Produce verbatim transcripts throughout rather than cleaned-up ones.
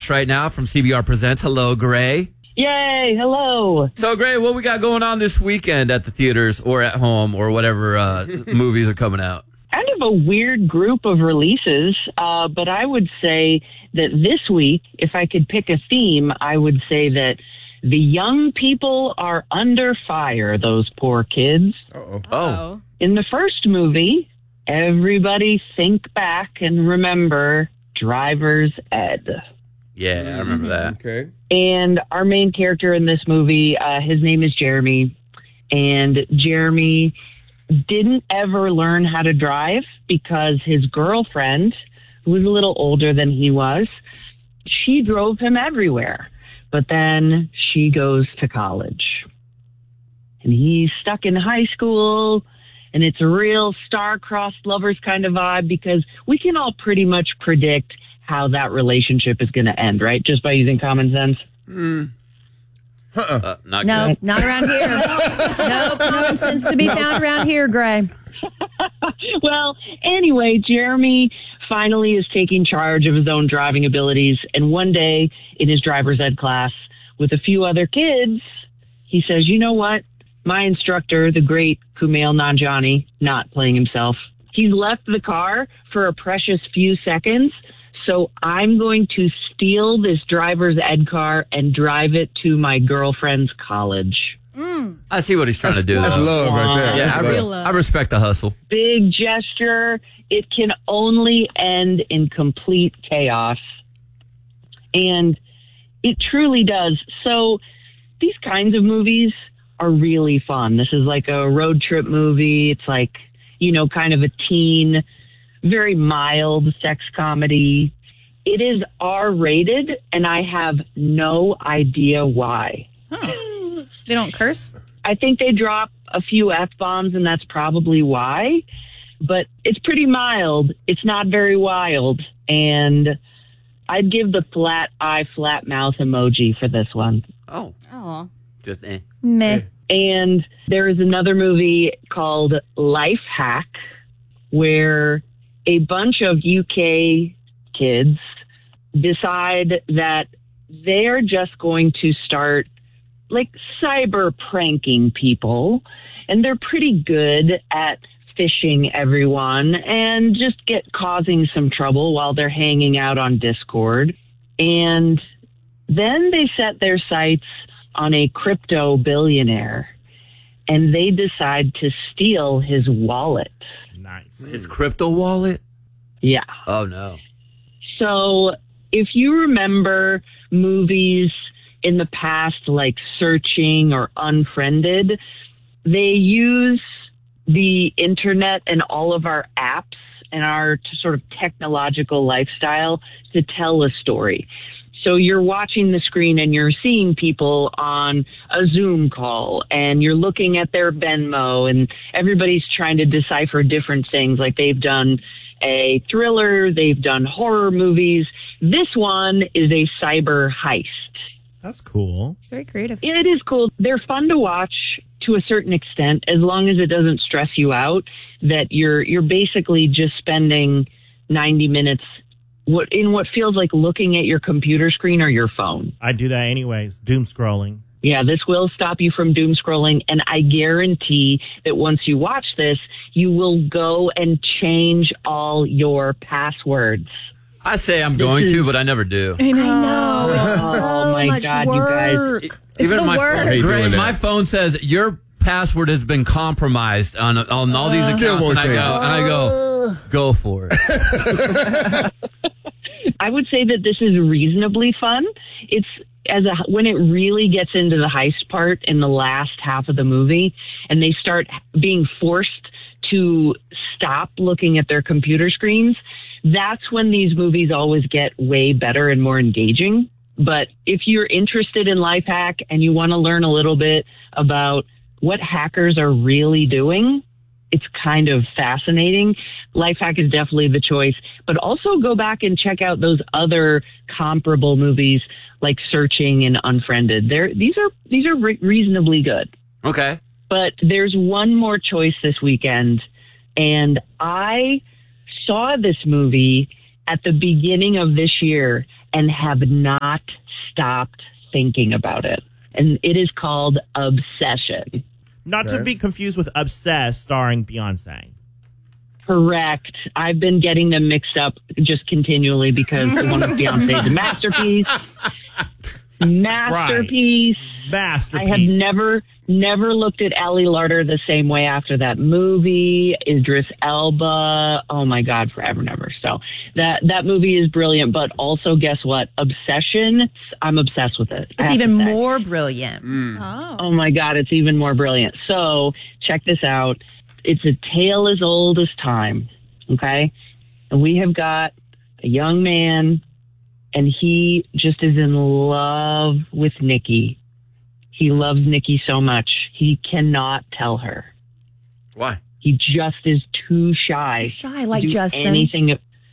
us right now from C B R Presents. Hello, Gray. Yay, hello. So, Gray, what we got going on this weekend at the theaters or at home or whatever uh, movies are coming out? Kind of a weird group of releases, uh, but I would say that this week, if I could pick a theme, I would say that the young people are under fire, those poor kids. Uh-oh. Oh. In the first movie, everybody think back and remember Driver's Ed. Yeah, I remember that. Okay. And our main character in this movie, uh, his name is Jeremy. And Jeremy didn't ever learn how to drive because his girlfriend, who was a little older than he was, she drove him everywhere. But then she goes to college. And he's stuck in high school, and it's a real star-crossed lovers kind of vibe because we can all pretty much predict how that relationship is going to end, right? Just by using common sense. Mm. Uh-uh. Uh, not no, good. not around here. No common sense to be found around here, Gray. Well, anyway, Jeremy finally is taking charge of his own driving abilities. And one day in his driver's ed class with a few other kids, he says, you know what? My instructor, the great Kumail Nanjiani, not playing himself, he's left the car for a precious few seconds. So I'm going to steal this driver's ed car and drive it to my girlfriend's college. Mm. I see what he's trying That's, to do. that's though. love right there. Yeah, That's I, love. re- I respect the hustle. Big gesture. It can only end in complete chaos. And it truly does. So these kinds of movies are really fun. This is like a road trip movie. It's like, you know, kind of a teen, very mild sex comedy. It is R rated, and I have no idea why. Oh. They don't curse? I think they drop a few F-bombs, and that's probably why. But it's pretty mild. It's not very wild. And I'd give the flat eye, flat mouth emoji for this one. Oh. Oh. Just eh. Meh. And there is another movie called Life Hack, where a bunch of U K kids decide that they're just going to start like cyber pranking people, and they're pretty good at phishing everyone and just get causing some trouble while they're hanging out on Discord. And then they set their sights on a crypto billionaire, and they decide to steal his wallet. Nice. His crypto wallet? Yeah. Oh, no. So if you remember movies in the past like Searching or Unfriended, they use the internet and all of our apps and our t- sort of technological lifestyle to tell a story. So you're watching the screen and you're seeing people on a Zoom call and you're looking at their Venmo, and everybody's trying to decipher different things. Like they've done a thriller, they've done horror movies. This one is a cyber heist. That's cool. Very creative. It is cool. They're fun to watch to a certain extent, as long as it doesn't stress you out that you're you're basically just spending ninety minutes what in what feels like looking at your computer screen or your phone. I do that anyways. Doom scrolling. Yeah, this will stop you from doom scrolling, and I guarantee that once you watch this, you will go and change all your passwords. I say I'm going is- to, but I never do. I know. I know. It's Oh, so my much God, you guys. work. It's the my worst. I hate Gray, doing that. my phone says your password has been compromised on on all these accounts, Still won't and I change go, it. and I go, go for it. I would say that this is reasonably fun. It's as a when it really gets into the heist part in the last half of the movie, and they start being forced to stop looking at their computer screens. That's when these movies always get way better and more engaging. But if you're interested in Life Hack and you want to learn a little bit about what hackers are really doing, it's kind of fascinating. Life Hack is definitely the choice. But also go back and check out those other comparable movies like Searching and Unfriended. They're, these are these are re- reasonably good. Okay. But there's one more choice this weekend, and I saw this movie at the beginning of this year, and have not stopped thinking about it. And it is called Obsession. Not to Okay. be confused with Obsessed, starring Beyonce. Correct. I've been getting them mixed up just continually because the one with Beyonce is a masterpiece. Masterpiece. Masterpiece. I have never, never looked at Ally Larter the same way after that movie. Idris Elba. Oh my God, forever and ever. So that, that movie is brilliant, but also guess what? Obsession. I'm obsessed with it. I It's have even to say. more brilliant. Oh. Oh my God, it's even more brilliant. So check this out. It's a tale as old as time. Okay. And we have got a young man and he just is in love with Nikki. He loves Nikki so much. He cannot tell her. Why? He just is too shy. Too shy, to like do Justin. Anything.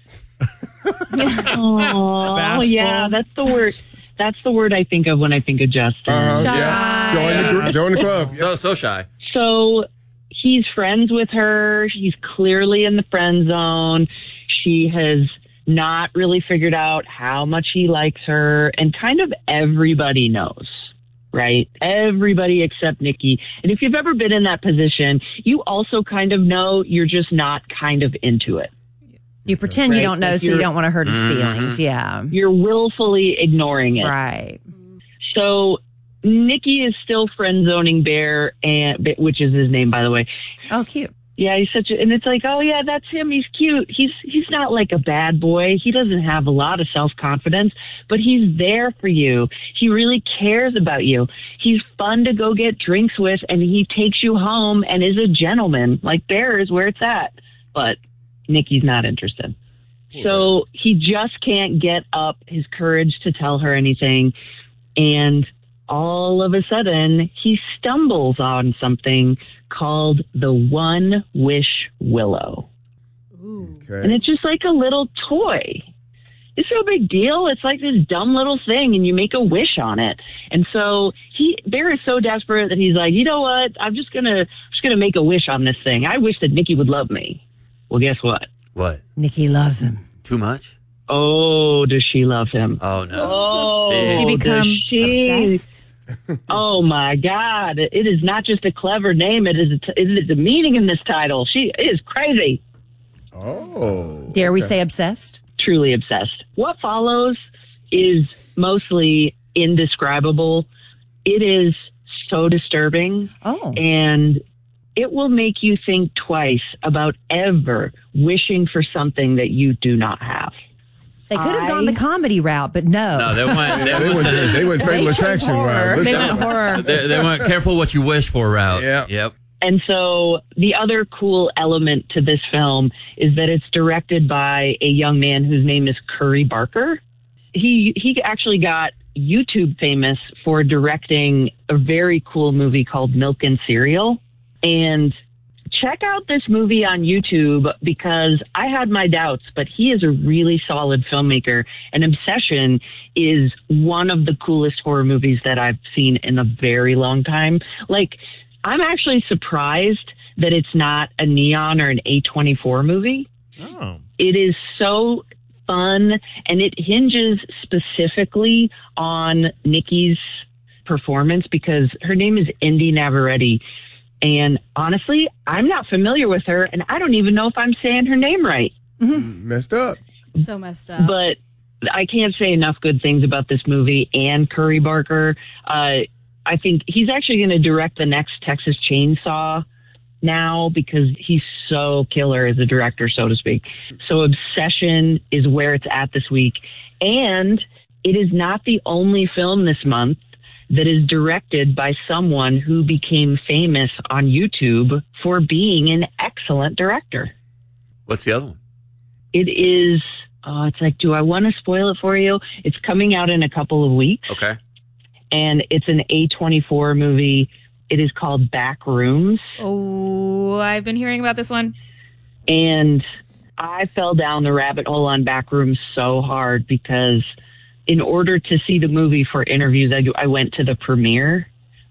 Oh, Bashful. yeah, that's the word. That's the word I think of when I think of Justin. Uh-huh, yeah. Join the group, join the club. So so shy. So he's friends with her. He's clearly in the friend zone. She has not really figured out how much he likes her, and kind of everybody knows, right? Everybody except Nikki. And if you've ever been in that position, you also kind of know you're just not kind of into it. You pretend you Right, don't know, like so you you're- don't want to hurt his feelings. Yeah. You're willfully ignoring it. Right. So Nikki is still friend zoning Bear, and which is his name, by the way. Oh, cute. Yeah, he's such a, and it's like, oh yeah, that's him. He's cute. He's he's not like a bad boy. He doesn't have a lot of self confidence, but he's there for you. He really cares about you. He's fun to go get drinks with, and he takes you home and is a gentleman. Like Bear is where it's at, but Nikki's not interested. So he just can't get up his courage to tell her anything, and all of a sudden he stumbles on something called the One Wish Willow. Okay. And it's just like a little toy. It's no big deal. It's like this dumb little thing, and you make a wish on it. And so he, Bear is so desperate that he's like, you know what? I'm just gonna, just gonna make a wish on this thing. I wish that Nikki would love me. Well, guess what? What? Nikki loves him. Too much? Oh, does she love him? Oh no. Oh, She does become she? obsessed. Oh my God! It is not just a clever name; it is a t- it is a meaning in this title. She is crazy. Oh. Dare we say obsessed? Truly obsessed. What follows is mostly indescribable. It is so disturbing, Oh. and it will make you think twice about ever wishing for something that you do not have. They could have I- gone the comedy route, but no. No, they went. They, They went went, the- they went fatal They chose attraction horror. route. They Listen, went horror. they, they went careful what you wish for route. Yeah. Yep. And so the other cool element to this film is that it's directed by a young man whose name is Curry Barker. He he actually got YouTube famous for directing a very cool movie called Milk and Cereal. And check out this movie on YouTube because I had my doubts, but he is a really solid filmmaker. And Obsession is one of the coolest horror movies that I've seen in a very long time. Like, I'm actually surprised that it's not a Neon or an A twenty-four movie. Oh. It is so fun, and it hinges specifically on Nikki's performance because her name is Indy Navarrete. And honestly, I'm not familiar with her, and I don't even know if I'm saying her name right. messed up. So messed up. But I can't say enough good things about this movie and Curry Barker. Uh, I think he's actually going to direct the next Texas Chainsaw now because he's so killer as a director, so to speak. So Obsession is where it's at this week. And it is not the only film this month that is directed by someone who became famous on YouTube for being an excellent director. What's the other one? It is, oh, it's like, do I want to spoil it for you? It's coming out in a couple of weeks, Okay. and it's an A twenty-four movie. It is called Back Rooms, Oh, I've been hearing about this one. and I fell down the rabbit hole on Back Rooms so hard because in order to see the movie for interviews, I, I went to the premiere.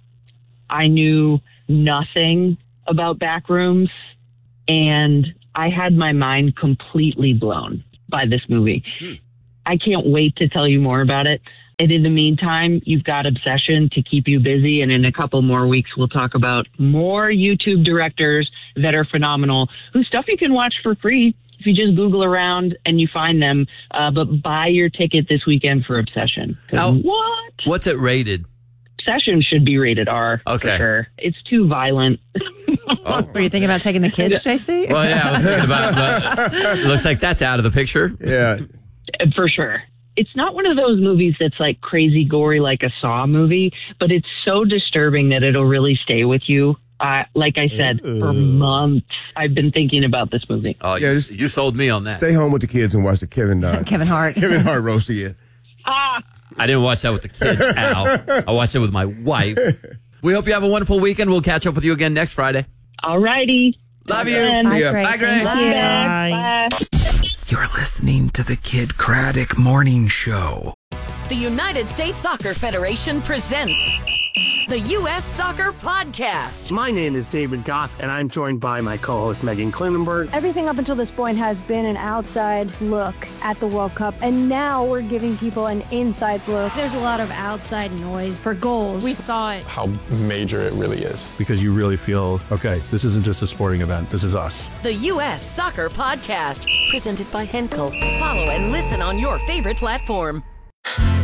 I knew nothing about Back Rooms, and I had my mind completely blown by this movie. I can't wait to tell you more about it. And in the meantime, you've got Obsession to keep you busy. And in a couple more weeks, we'll talk about more YouTube directors that are phenomenal, whose stuff you can watch for free if you just Google around and you find them. Uh, but buy your ticket this weekend for Obsession. 'Cause Now, what? What's it rated? Obsession should be rated R. Okay. For sure. It's too violent. Oh. Were you thinking about taking the kids, J C? Well, yeah, I was thinking about it, but it looks like that's out of the picture. Yeah. For sure. It's not one of those movies that's like crazy gory like a Saw movie, but it's so disturbing that it'll really stay with you. Uh, like I said, Ooh. for months, I've been thinking about this movie. Oh, Yeah, you, just- you sold me on that. Stay home with the kids and watch the Kevin uh, Kevin Hart. Kevin Hart roast again. Ah, I didn't watch that with the kids, Al. I watched it with my wife. We hope you have a wonderful weekend. We'll catch up with you again next Friday. all righty. Love you. Again. Bye, Yeah. Greg. Bye, Greg. Thank you. Bye. Bye. You're listening to the Kid Craddock Morning Show. The United States Soccer Federation presents the U S Soccer Podcast. My name is David Goss, and I'm joined by my co-host Megan Klinenberg. Everything up until this point has been an outside look at the World Cup, and now we're giving people an inside look. There's a lot of outside noise for goals. We thought how major it really is. Because you really feel, okay, this isn't just a sporting event, this is us. The U S Soccer Podcast, presented by Henkel. Follow and listen on your favorite platform.